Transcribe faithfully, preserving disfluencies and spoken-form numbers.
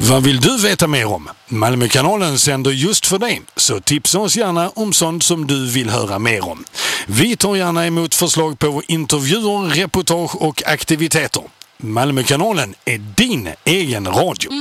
Vad vill du veta mer om? Malmökanalen sänder just för dig, så tipsa oss gärna om sånt som du vill höra mer om. Vi tar gärna emot förslag på intervjuer, reportage och aktiviteter. Malmökanalen är din egen radio.